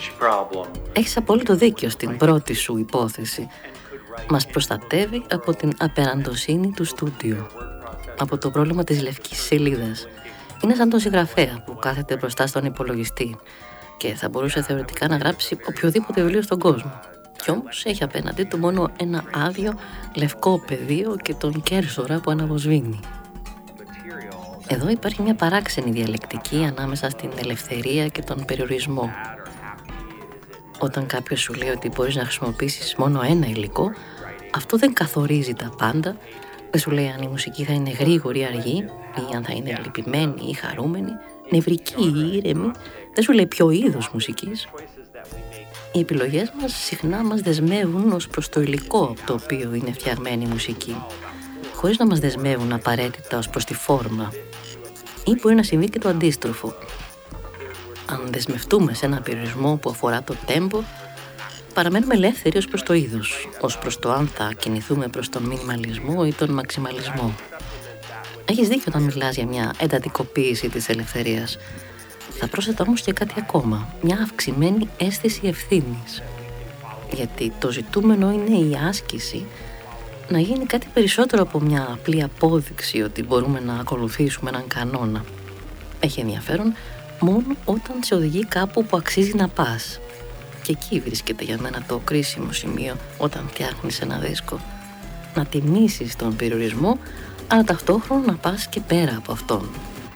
Έχεις απόλυτο δίκιο στην πρώτη σου υπόθεση. Μας προστατεύει από την απεραντοσύνη του στούντιο, από το πρόβλημα της λευκής σελίδας. Είναι σαν τον συγγραφέα που κάθεται μπροστά στον υπολογιστή και θα μπορούσε θεωρητικά να γράψει οποιοδήποτε βιβλίο στον κόσμο. Κι όμως έχει απέναντί του μόνο ένα άδειο λευκό πεδίο και τον κέρσορα που αναβοσβήνει. Εδώ υπάρχει μια παράξενη διαλεκτική ανάμεσα στην ελευθερία και τον περιορισμό. Όταν κάποιος σου λέει ότι μπορείς να χρησιμοποιήσεις μόνο ένα υλικό, αυτό δεν καθορίζει τα πάντα. Δεν σου λέει αν η μουσική θα είναι γρήγορη ή αργή, ή αν θα είναι λυπημένη ή χαρούμενη, νευρική ή ήρεμη. Δεν σου λέει ποιο είδος μουσικής. Οι επιλογές μας συχνά μας δεσμεύουν ως προς το υλικό από το οποίο είναι φτιαγμένη η μουσική, χωρίς να μας δεσμεύουν απαραίτητα ως προς τη φόρμα. Ή μπορεί να συμβεί και το αντίστροφο. Αν δεσμευτούμε σε ένα περιορισμό που αφορά το τέμπο, παραμένουμε ελεύθεροι ως προς το είδος, ως προς το αν θα κινηθούμε προς τον μινιμαλισμό ή τον μαξιμαλισμό. Έχεις δίκιο όταν μιλάς για μια εντατικοποίηση της ελευθερίας. Θα πρόσθετα όμως και κάτι ακόμα, μια αυξημένη αίσθηση ευθύνης. Γιατί το ζητούμενο είναι η άσκηση να γίνει κάτι περισσότερο από μια απλή απόδειξη ότι μπορούμε να ακολουθήσουμε έναν κανόνα. Έχει ενδιαφέρον μόνο όταν σε οδηγεί κάπου που αξίζει να πας. Και εκεί βρίσκεται για μένα το κρίσιμο σημείο όταν φτιάχνεις ένα δίσκο. Να τιμήσεις τον περιορισμό, αλλά ταυτόχρονα να πας και πέρα από αυτόν.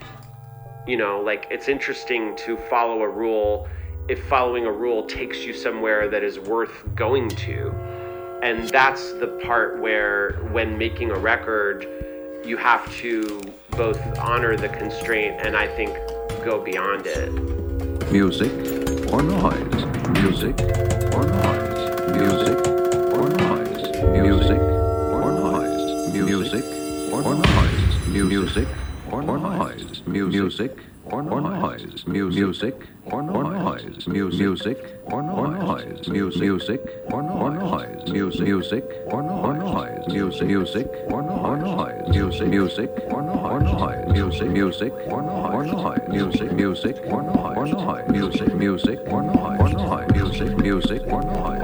You know, like it's interesting to follow a rule if following a rule takes you somewhere that is worth going to. And that's the part where, when making a record, you have to both honor the constraint and I think go beyond it. Music or noise? Music or noise? Music or noise? Music or noise? Music or noise? Music or noise? Music or noise? Music or noise? Music or noise? Music or noise? Music or noise? Music or noise? Music or noise? Music or noise? Music or noise? Music or noise? Music or noise? Music or noise? Music or noise?